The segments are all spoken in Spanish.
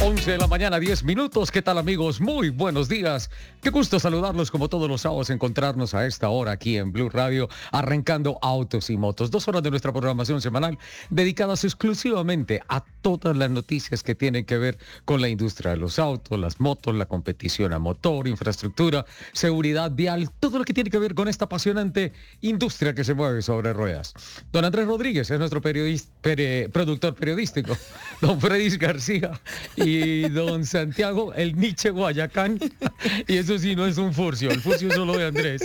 11 de la mañana, 10 minutos. ¿Qué tal, amigos? Muy buenos días. Qué gusto saludarlos como todos los sábados, encontrarnos a esta hora aquí en Blue Radio, arrancando Autos y Motos. 2 horas de nuestra programación semanal dedicadas exclusivamente a todas las noticias que tienen que ver con la industria de los autos, las motos, la competición a motor, infraestructura, seguridad vial, todo lo que tiene que ver con esta apasionante industria que se mueve sobre ruedas. Don Andrés Rodríguez es nuestro productor periodístico. Don Freddy García y don Santiago, el Nietzsche Guayacán, y eso sí no es un furcio, el furcio es solo de Andrés.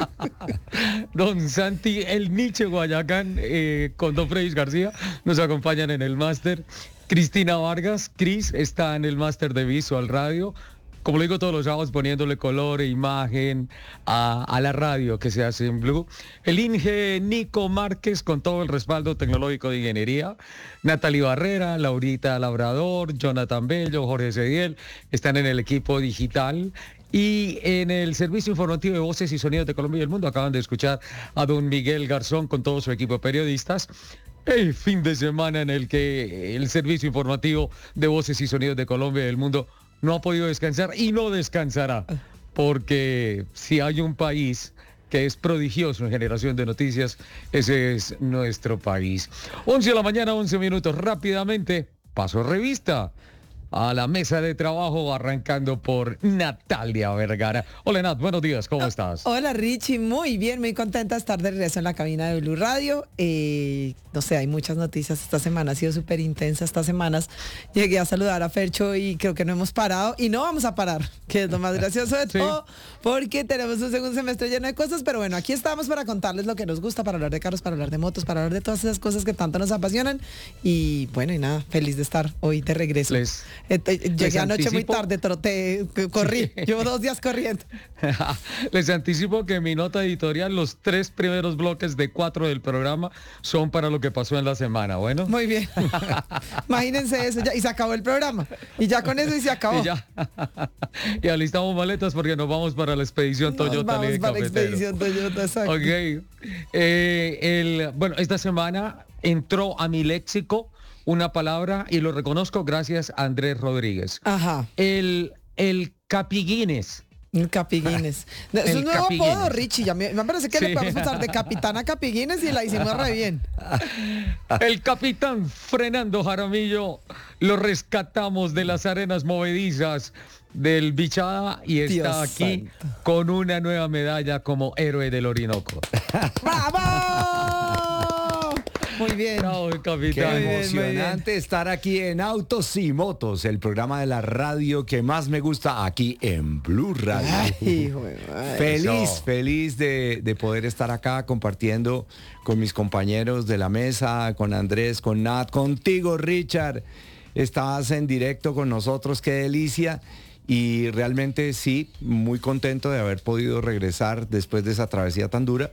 Don Santi, el Nietzsche Guayacán, con don Freddy García, nos acompañan en el máster. Cristina Vargas, Cris, está en el máster de Visual Radio. Como lo digo todos los sábados, poniéndole color e imagen a la radio que se hace en Blue. El Inge Nico Márquez con todo el respaldo tecnológico de ingeniería. Natalie Barrera, Laurita Labrador, Jonathan Bello, Jorge Cediel están en el equipo digital. Y en el servicio informativo de Voces y Sonidos de Colombia y el Mundo acaban de escuchar a don Miguel Garzón con todo su equipo de periodistas. El fin de semana en el que el servicio informativo de Voces y Sonidos de Colombia y el Mundo no ha podido descansar y no descansará, porque si hay un país que es prodigioso en generación de noticias, ese es nuestro país. 11 de la mañana, 11 minutos, rápidamente, paso revista a la mesa de trabajo, arrancando por Natalia Vergara. Hola Nat, buenos días, ¿cómo estás? Hola Richie, muy bien, muy contenta de estar de regreso en la cabina de Blue Radio. No sé, hay muchas noticias esta semana, ha sido súper intensa estas semanas. Llegué a saludar a Fercho y creo que no hemos parado y no vamos a parar, que es lo más gracioso de todo, porque tenemos un segundo semestre lleno de cosas, pero bueno, aquí estamos para contarles lo que nos gusta, para hablar de carros, para hablar de motos, para hablar de todas esas cosas que tanto nos apasionan. Y bueno, y nada, feliz de estar hoy de regreso. Llegué anoche muy tarde, troté, corrí, llevo 2 días corriendo. Les anticipo que en mi nota editorial los 3 primeros bloques de 4 del programa son para lo que pasó en la semana, ¿bueno? Muy bien. Imagínense eso, ya, y se acabó el programa. Y ya con eso y se acabó. Y alistamos maletas porque nos vamos para la expedición Toyota. Vamos para la expedición Toyota, exacto. Ok. Bueno, esta semana entró a mi léxico una palabra y lo reconozco gracias a Andrés Rodríguez. Ajá. El Capiguines. El Capiguines. Es un nuevo apodo, Richie. Ya me parece que le podemos pasar de capitán a Capiguines y la hicimos re bien. El capitán Fernando Jaramillo lo rescatamos de las arenas movedizas del Bichada y está Dios aquí santo, con una nueva medalla como héroe del Orinoco. ¡Vamos! Muy bien. Bravo, capitán. Qué emocionante estar aquí en Autos y Motos, el programa de la radio que más me gusta aquí en Blue Radio. Ay, hijo de madre. Feliz de poder estar acá compartiendo con mis compañeros de la mesa, con Andrés, con Nat, contigo, Richard. Estabas en directo con nosotros, qué delicia. Y realmente sí, muy contento de haber podido regresar después de esa travesía tan dura.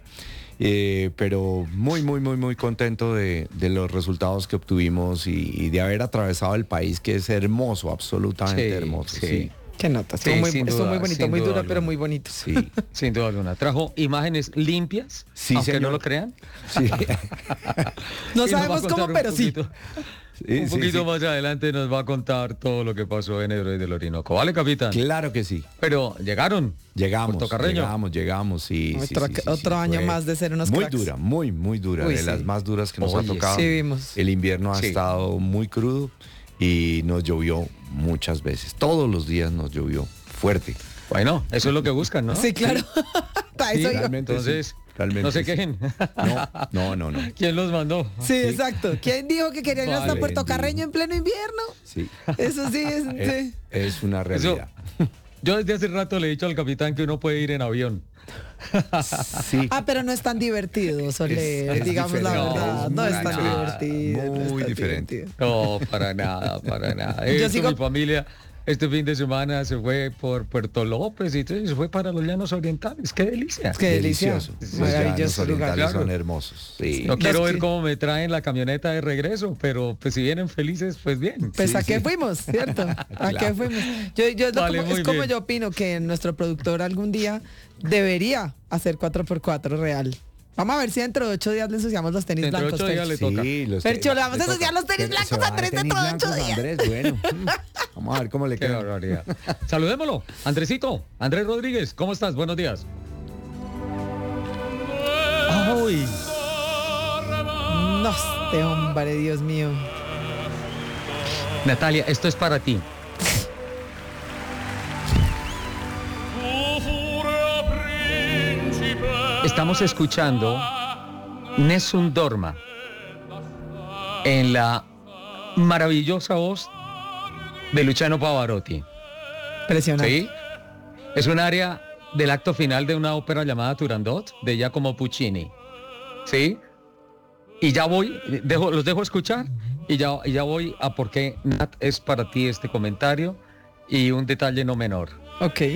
Pero muy contento de los resultados que obtuvimos y de haber atravesado el país, que es hermoso, absolutamente hermoso. Sí. Qué nota, estuvo muy bonito, muy dura, pero muy bonito. Sí, sin duda alguna. Trajo imágenes limpias, sí, aunque señor. no lo crean. Sí. No sabemos cómo, pero sí. Un poquito más adelante nos va a contar todo lo que pasó en Héroes del Orinoco. ¿Vale, capitán? Claro que sí. Pero llegamos, sí. Otro año más de ser unos muy cracks. Dura, muy dura, de las más duras que nos ha tocado. Sí, vimos. El invierno ha estado muy crudo y nos llovió muchas veces. Todos los días nos llovió fuerte. Bueno, eso es lo que buscan, ¿no? Sí, claro. Sí, realmente, entonces, realmente no se quejen. No. ¿Quién los mandó? Sí, exacto. ¿Quién dijo que querían ir hasta Puerto Carreño en pleno invierno? Sí. Eso sí es una realidad. Yo desde hace rato le he dicho al capitán que uno puede ir en avión. Sí. Pero no es tan divertido, Soler, digamos la verdad. No es tan divertido. Muy diferente. No, para nada. Yo sigo... Mi familia este fin de semana se fue por Puerto López y se fue para los Llanos Orientales. ¡Qué delicia! ¡Qué delicioso! Maravilloso lugar. Claro. Son hermosos. Sí. No quiero ver cómo me traen la camioneta de regreso, pero pues si vienen felices, pues bien. Pues ¿a qué fuimos, cierto? ¿A qué fuimos? Como yo opino que nuestro productor algún día debería hacer 4x4 real. Vamos a ver si dentro de 8 días le ensuciamos los tenis blancos. Dentro de 8 días le toca. Percho, le vamos a ensuciar los tenis blancos a Andrés dentro de 8 días. Andrés, bueno. Vamos a ver cómo le Qué queda. barbaridad. Saludémoslo. Andresito, Andrés Rodríguez, ¿cómo estás? Buenos días. ¡Ay! No, este hombre, Dios mío. Natalia, esto es para ti. Estamos escuchando Nessun Dorma en la maravillosa voz de Luciano Pavarotti. Impresionante. ¿Sí? Es un área del acto final de una ópera llamada Turandot de Giacomo Puccini. ¿Sí? Y ya voy, los dejo escuchar y ya voy a por qué, Nat, es para ti este comentario y un detalle no menor. Ok.